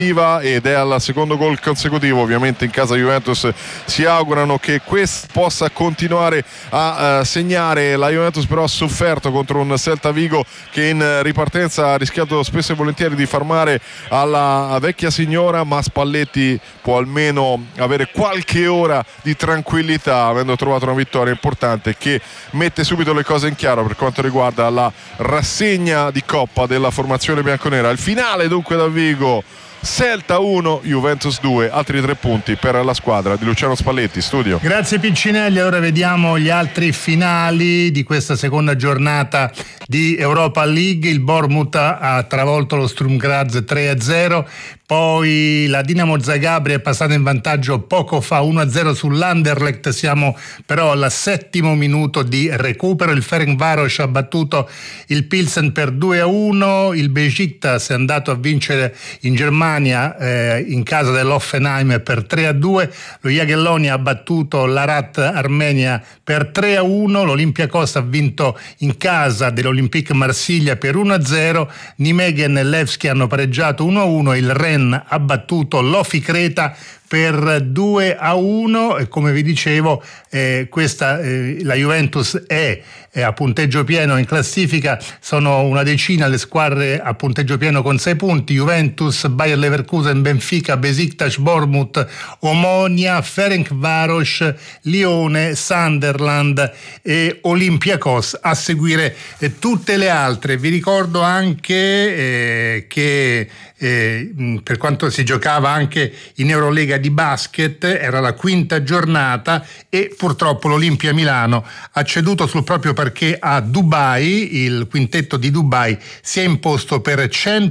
ed è al secondo gol consecutivo. Ovviamente in casa Juventus si augurano che questo possa continuare a segnare. La Juventus però ha sofferto contro un Celta Vigo che in ripartenza ha rischiato spesso e volentieri di far male alla vecchia signora, ma Spalletti può almeno avere qualche ora di tranquillità avendo trovato una vittoria importante che mette subito le cose in chiaro per quanto riguarda la rassegna di Coppa della formazione bianconera. Il finale dunque da Vigo: Celta 1, Juventus 2, altri 3 punti per la squadra di Luciano Spalletti. Studio. Grazie Piccinelli. Ora vediamo gli altri finali di questa seconda giornata di Europa League. Il Bournemouth ha travolto lo Sturm Graz 3-0. Poi la Dinamo Zagabria è passata in vantaggio poco fa 1-0 sull'Anderlecht. Siamo però al 7° minuto di recupero. Il Ferencváros ha battuto il Pilsen per 2-1. Il Besiktas è andato a vincere in Germania in casa dell'Hoffenheim per 3-2. Lo Jagiellonia ha battuto l'Arat Armenia per 3-1. L'Olympiakos ha vinto in casa dell'Olympique Marsiglia per 1-0. Nijmegen e Levski hanno pareggiato 1-1. Il Rennes ha battuto l'Ofi Creta per 2-1 e come vi dicevo la Juventus è a punteggio pieno in classifica. Sono una decina le squadre a punteggio pieno con 6 punti: Juventus, Bayer Leverkusen, Benfica, Besiktas, Bournemouth, Omonia, Ferencváros, Lione, Sunderland e Olympiakos. A seguire tutte le altre. Vi ricordo anche che per quanto si giocava anche in Eurolega di basket, era la 5ª giornata e purtroppo l'Olimpia Milano ha ceduto sul proprio parquet a Dubai. Il quintetto di Dubai si è imposto per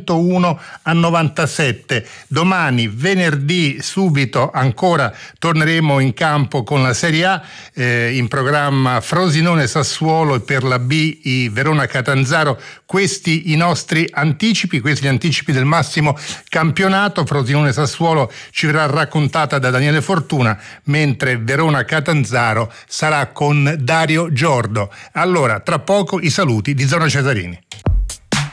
101-97. Domani, venerdì, subito ancora torneremo in campo con la Serie A, in programma Frosinone Sassuolo e per la B i Verona Catanzaro. Questi i nostri anticipi, questi gli anticipi del massimo campionato. Frosinone Sassuolo ci verrà raccontata da Daniele Fortuna, mentre Verona Catanzaro sarà con Dario Giordo. Allora, tra poco i saluti di Zona Cesarini.